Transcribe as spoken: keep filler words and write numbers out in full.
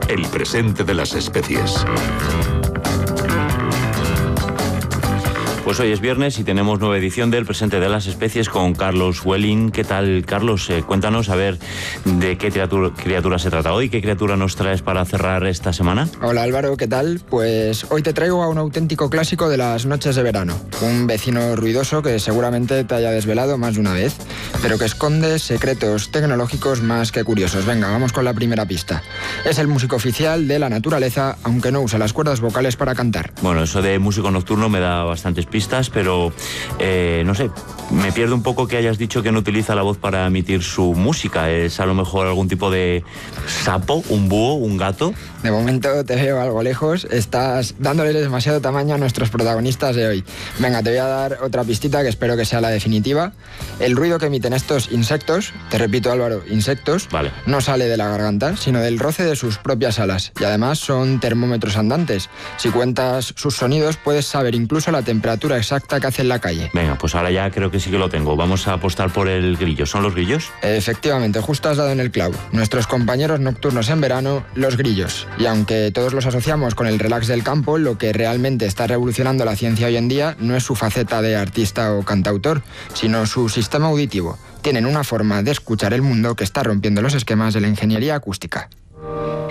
El presente de las especies. Pues hoy es viernes y tenemos nueva edición del Presente de las Especies con Carlos Welling. ¿Qué tal, Carlos? Eh, cuéntanos a ver de qué criatura, criatura se trata hoy, qué criatura nos traes para cerrar esta semana. Hola Álvaro, ¿qué tal? Pues hoy te traigo a un auténtico clásico de las noches de verano. Un vecino ruidoso que seguramente te haya desvelado más de una vez, pero que esconde secretos tecnológicos más que curiosos. Venga, vamos con la primera pista. Es el músico oficial de la naturaleza, aunque no usa las cuerdas vocales para cantar. Bueno, eso de músico nocturno me da bastantes pistas. Pero eh, no sé, me pierdo un poco que hayas dicho que no utiliza la voz para emitir su música. ¿Es a lo mejor algún tipo de sapo, un búho, un gato? De momento te veo algo lejos, estás dándoles demasiado tamaño a nuestros protagonistas de hoy. Venga, te voy a dar otra pistita que espero que sea la definitiva. El ruido que emiten estos insectos, te repito Álvaro, insectos, vale, no sale de la garganta, sino del roce de sus propias alas. Y además son termómetros andantes. Si cuentas sus sonidos puedes saber incluso la temperatura exacta que hace en la calle. Venga, pues ahora ya creo que sí que lo tengo. Vamos a apostar por el grillo. ¿Son los grillos? Efectivamente, justo has dado en el clavo. Nuestros compañeros nocturnos en verano, los grillos. Y aunque todos los asociamos con el relax del campo, lo que realmente está revolucionando la ciencia hoy en día no es su faceta de artista o cantautor, sino su sistema auditivo. Tienen una forma de escuchar el mundo que está rompiendo los esquemas de la ingeniería acústica.